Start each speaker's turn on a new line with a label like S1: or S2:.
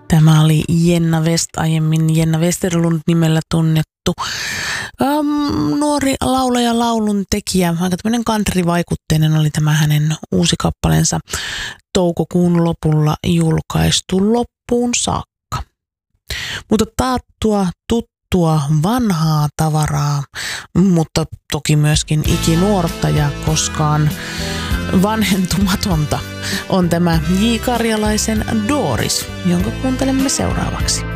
S1: Tämä oli Jenna West, aiemmin Jenna Westerlund nimellä tunnettu nuori laulaja, laulun tekijä. Aika tämmöinen country-vaikutteinen oli tämä hänen uusi kappaleensa, toukokuun lopulla julkaistu Loppuun saakka. Mutta taattua, tuttua, vanhaa tavaraa, mutta toki myöskin ikinuorta ja koskaan vanhentumatonta on tämä J. Karjalaisen Doris, jonka kuuntelemme seuraavaksi.